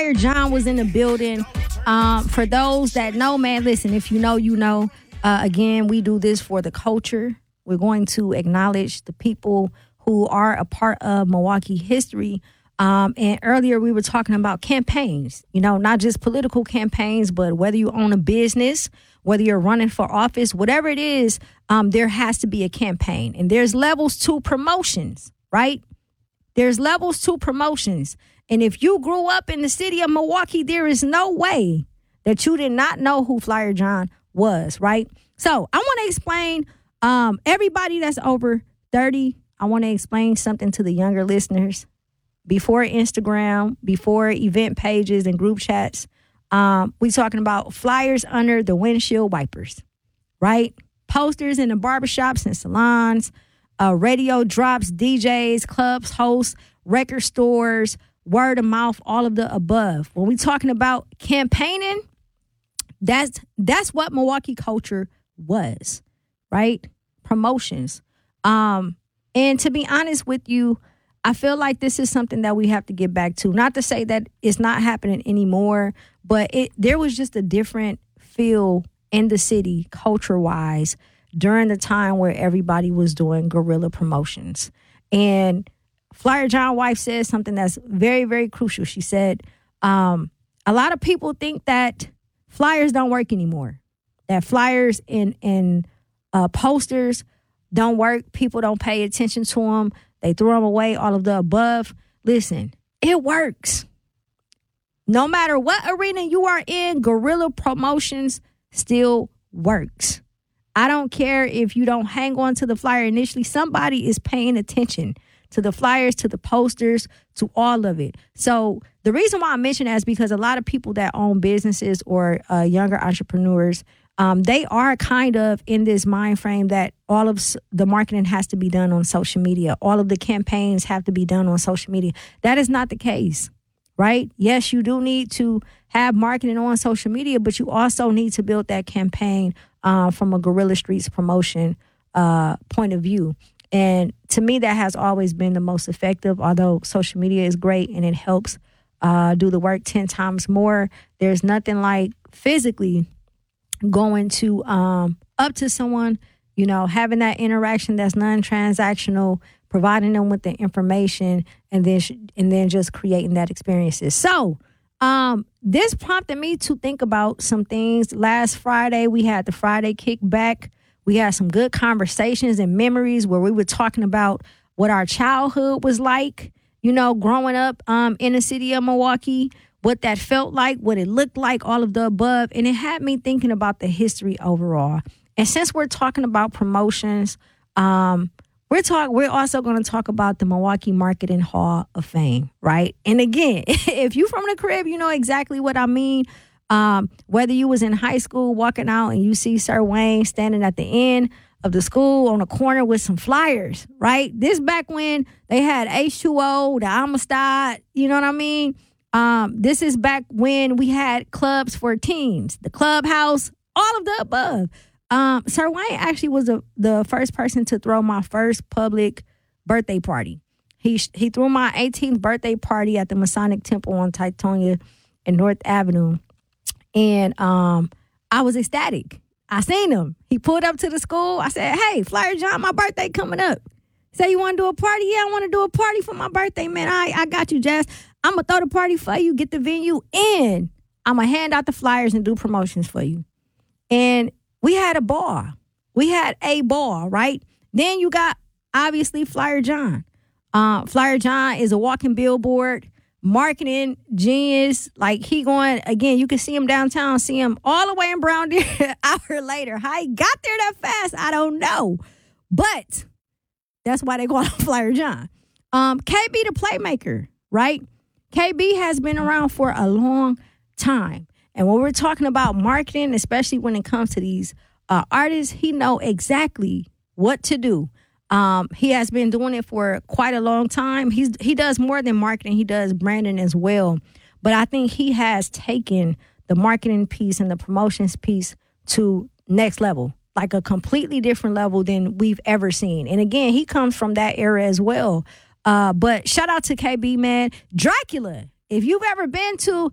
Flyer John was in the building. For those that know, man, listen, if you know, you know. Again, we do this for the culture. We're going to acknowledge the people who are a part of Milwaukee history. And earlier we were talking about campaigns, you know, not just political campaigns, but whether you own a business, whether you're running for office, whatever it is, there has to be a campaign. And there's levels to promotions, right? There's levels to promotions. And if you grew up in the city of Milwaukee, there is no way that you did not know who Flyer John was, right? So I want to explain, everybody that's over 30, I want to explain something to the younger listeners. Before Instagram, before event pages and group chats, we talking about flyers under the windshield wipers, right? Posters in the barbershops and salons, radio drops, DJs, clubs, hosts, record stores, word of mouth, all of the above. When we talking about campaigning, that's what Milwaukee culture was, right? Promotions. And to be honest with you, I feel like this is something that we have to get back to. Not to say that it's not happening anymore, but there was just a different feel in the city culture-wise during the time where everybody was doing guerrilla promotions. And Flyer John's wife said something that's very, very crucial. She said, a lot of people think that flyers don't work anymore, that flyers and posters don't work. People don't pay attention to them. They throw them away, all of the above. Listen, it works. No matter what arena you are in, guerrilla promotions still works. I don't care if you don't hang on to the flyer initially. Somebody is paying attention to the flyers, to the posters, to all of it. So the reason why I mention that is because a lot of people that own businesses or younger entrepreneurs, they are kind of in this mind frame that all of the marketing has to be done on social media. All of the campaigns have to be done on social media. That is not the case, right? Yes, you do need to have marketing on social media, but you also need to build that campaign from a guerrilla streets promotion point of view. And to me, that has always been the most effective, although social media is great and it helps do the work 10 times more. There's nothing like physically going to up to someone, you know, having that interaction that's non-transactional, providing them with the information, and then just creating that experiences. So this prompted me to think about some things. Last Friday, we had the Friday Kickback. We had some good conversations and memories where we were talking about what our childhood was like, you know, growing up in the city of Milwaukee, what that felt like, what it looked like, all of the above. And it had me thinking about the history overall. And since we're talking about promotions, we're also going to talk about the Milwaukee Marketing Hall of Fame, right? And again, if you from the crib, you know exactly what I mean. Whether you was in high school walking out and you see Sir Wayne standing at the end of the school on a corner with some flyers, right? This back when they had H2O, the Amistad, you know what I mean? This is back when we had clubs for teens, the clubhouse, all of the above. Sir Wayne actually was the first person to throw my first public birthday party. He threw my 18th birthday party at the Masonic Temple on Titonia and North Avenue. And I was ecstatic. I seen him. He pulled up to the school. I said, "Hey, Flyer John, my birthday coming up." He said, "You want to do a party?" "Yeah, I want to do a party for my birthday, man. I got you, Jazz. I'm going to throw the party for you, get the venue, and I'm going to hand out the flyers and do promotions for you." And we had a ball. We had a ball, right? Then you got, obviously, Flyer John. Flyer John is a walking billboard, marketing genius. Like, he going, again, you can see him downtown, see him all the way in Brown Deer an hour later. How he got there that fast, I don't know. But that's why they call him Flyer John. KB the Playmaker, right? KB has been around for a long time. And when we're talking about marketing, especially when it comes to these artists, he know exactly what to do. He has been doing it for quite a long time. He does more than marketing. He does branding as well. But I think he has taken the marketing piece and the promotions piece to next level, like a completely different level than we've ever seen. And again, he comes from that era as well. But shout out to KB, man. Dracula. If you've ever been to